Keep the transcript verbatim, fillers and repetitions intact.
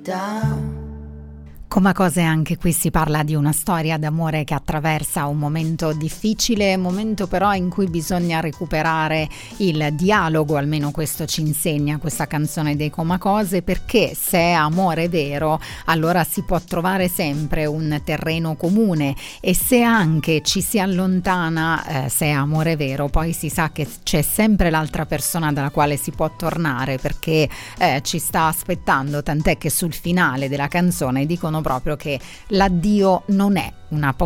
down. Come cose, anche qui si parla di una storia d'amore che attraversa un momento difficile, momento però in cui bisogna recuperare il dialogo, almeno questo ci insegna questa canzone dei Comacose, perché se è amore vero allora si può trovare sempre un terreno comune, e se anche ci si allontana, eh, se è amore vero, poi si sa che c'è sempre l'altra persona dalla quale si può tornare, perché eh, ci sta aspettando, tant'è che sul finale della canzone dicono proprio che l'addio non è una